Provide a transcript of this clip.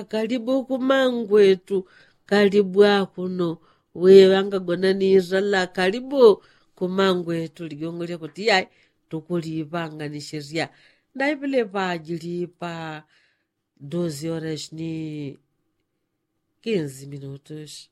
karibu kumangwetu karibu akuno wewe angagonanira la karibu kumangwetu ligongolya kuti yayi tukulipanga ni sheria ndaipile pajilipa 12 horas ni 15 minutos